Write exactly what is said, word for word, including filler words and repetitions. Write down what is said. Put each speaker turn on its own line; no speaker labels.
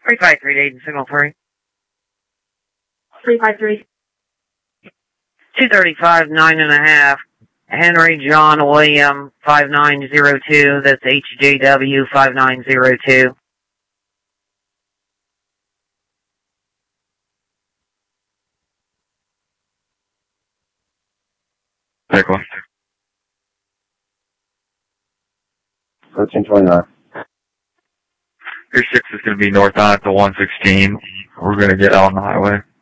three five three to Aiden, signal three.
three five three.
two thirty-five, nine and a half. Henry John William, five nine zero two. That's H J W five nine zero two.
Take one.
thirteen twenty-nine.
Your six is going to be north on at the one sixteen. We're going to get out on the highway.